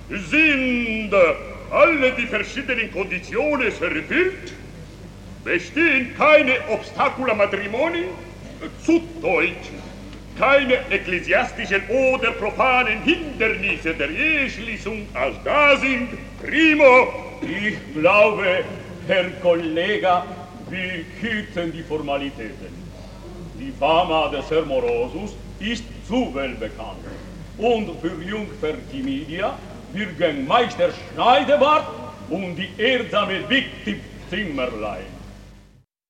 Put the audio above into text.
sind alle die verschiedenen Konditionen erfüllt, bestehen keine Obstacula Matrimoni, zu Deutsch, keine ekklesiastischen oder profanen Hindernisse der Eheschließung als da sind, primo. Ich glaube, Herr Kollege, wir hüten die Formalitäten. Die Fama des Herr Morosus ist zu well bekannt. Und für Jungfer Timidia wir gehen Meister Schneidebart und die erdsame Wichtig Zimmerlein.